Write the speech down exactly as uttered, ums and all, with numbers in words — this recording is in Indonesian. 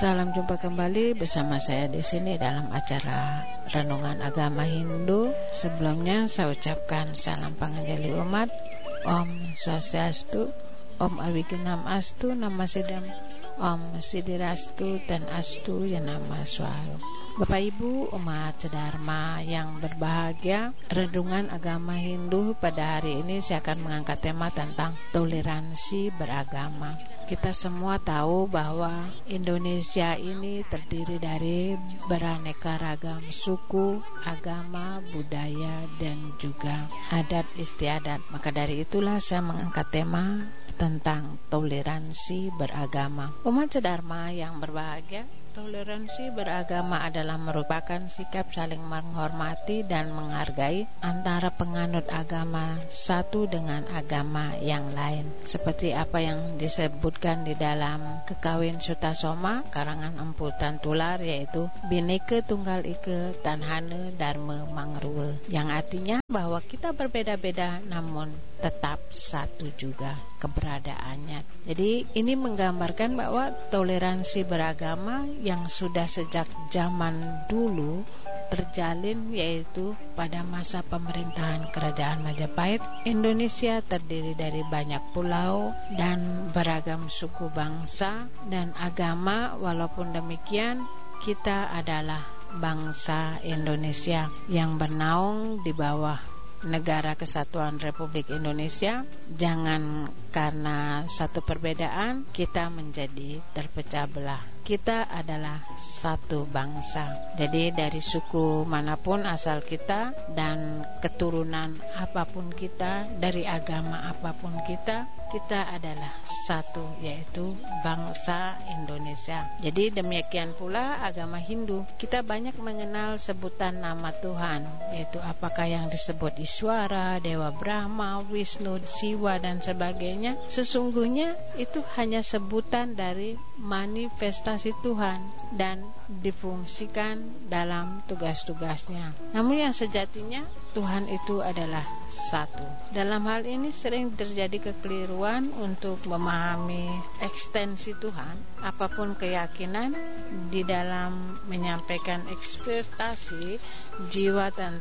Salam jumpa kembali bersama saya di sini dalam acara Renungan Agama Hindu. Sebelumnya saya ucapkan salam panganjali umat, Om Swastiastu, Om Awigenam Astu, Nama Sidam, Om Sidirastu dan Astu yang nama Swaru. Bapak Ibu umat Dharma yang berbahagia, Renungan Agama Hindu pada hari ini saya akan mengangkat tema tentang toleransi beragama. Kita semua tahu bahwa Indonesia ini terdiri dari beraneka ragam suku, agama, budaya, dan juga adat istiadat. Maka dari itulah saya mengangkat tema tentang toleransi beragama. Umat Dharma yang berbahagia, toleransi beragama adalah merupakan sikap saling menghormati dan menghargai antara penganut agama satu dengan agama yang lain. Seperti apa yang disebutkan di dalam Kekawin Sutta Soma karangan Empu Tantular, yaitu Bhinneka Tunggal Ika Tanhana Dharma Mangruwa, yang artinya bahwa kita berbeda-beda namun tetap satu juga keberadaannya. Jadi ini menggambarkan bahwa toleransi beragama yang sudah sejak zaman dulu terjalin, yaitu pada masa pemerintahan Kerajaan Majapahit. Indonesia terdiri dari banyak pulau dan beragam suku bangsa dan agama. Walaupun demikian, kita adalah bangsa Indonesia yang bernaung di bawah Negara Kesatuan Republik Indonesia. Jangan karena satu perbedaan kita menjadi terpecah belah. Kita adalah satu bangsa. Jadi dari suku manapun asal kita dan keturunan apapun kita, dari agama apapun kita, kita adalah satu, yaitu bangsa Indonesia. Jadi demikian pula agama Hindu. Kita banyak mengenal sebutan nama Tuhan, yaitu apakah yang disebut Iswara, Dewa Brahma, Wisnu, Siwa dan sebagainya. Sesungguhnya itu hanya sebutan dari manifestasi Tuhan dan difungsikan dalam tugas-tugasnya. Namun yang sejatinya Tuhan itu adalah satu. Dalam hal ini sering terjadi kekeliruan untuk memahami ekstensi Tuhan. Apapun keyakinan di dalam menyampaikan ekspektasi jiwa tentang